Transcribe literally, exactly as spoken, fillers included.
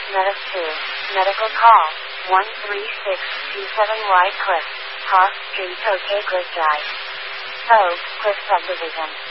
Metis two. Medical call. one three six two seven White Cliff. Cross Street, OK Cliff Drive. Oh, Cliff Subdivision.